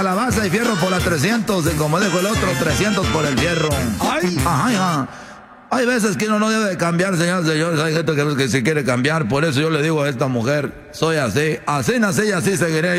calabaza y fierro por la 300, y como dijo el otro, 300 por el fierro. ¡Ay! Ajá, ajá. Hay veces que uno no debe de cambiar, señores, señores. Hay gente que se quiere cambiar. Por eso yo le digo a esta mujer, soy así nací y así seguiré.